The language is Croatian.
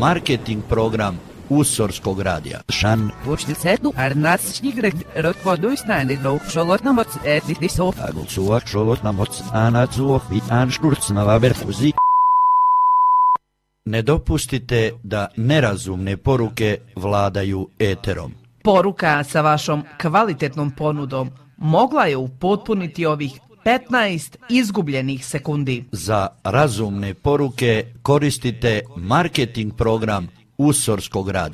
marketing program Usorskog radija. Šan. Počtilsetu arnatsnigret rotvoduisnäänidlo šolotnamots etitisov. Agulsuak šolotnamots anatsuov i anšturcnavaberfuzi. Ne dopustite da nerazumne poruke vladaju eterom. Poruka sa vašom kvalitetnom ponudom mogla je upotpuniti ovih 15 izgubljenih sekundi. Za razumne poruke koristite marketing program Usorskog radija.